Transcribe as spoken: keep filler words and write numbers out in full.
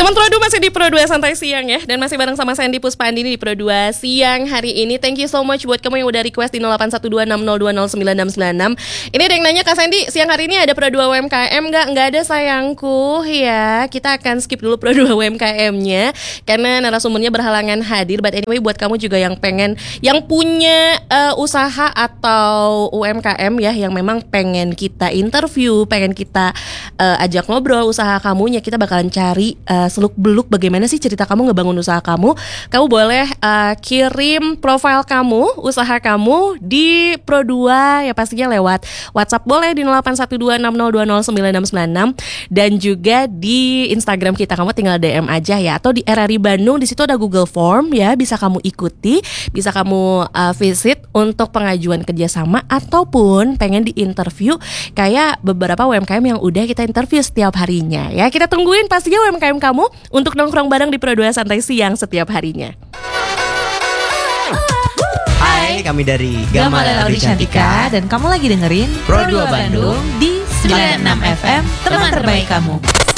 Teman Pro dua masih di Pro dua Santai Siang ya. Dan masih bareng sama Sandy Puspandini di Pro dua Siang hari ini. Thank you so much buat kamu yang udah request di nol delapan satu dua enam nol dua nol sembilan enam sembilan enam. Ini ada yang nanya, Kak Sandy, siang hari ini ada Pro dua U M K M gak? Nggak ada sayangku ya. Kita akan skip dulu Pro dua U M K M-nya karena narasumbernya berhalangan hadir. But anyway, buat kamu juga yang pengen, yang punya uh, usaha atau U M K M ya, yang memang pengen kita interview, pengen kita uh, ajak ngobrol usaha kamunya, kita bakalan cari uh, seluk-beluk bagaimana sih cerita kamu ngebangun usaha kamu. Kamu boleh uh, kirim profil kamu, usaha kamu di Pro dua ya, pastinya lewat WhatsApp boleh di nol delapan satu dua enam nol dua nol sembilan enam sembilan enam, dan juga di Instagram kita kamu tinggal D M aja ya, atau di R R I Bandung, di situ ada Google Form ya, bisa kamu ikuti, bisa kamu uh, visit untuk pengajuan kerjasama ataupun pengen di interview kayak beberapa U M K M yang udah kita interview setiap harinya ya. Kita tungguin pastinya U M K M kamu untuk nongkrong bareng di Pro dua Santai Siang setiap harinya. Hai, kami dari Gama dan Audi Cantika, dan kamu lagi dengerin Pro dua Bandung di sembilan puluh enam F M, teman terbaik kamu.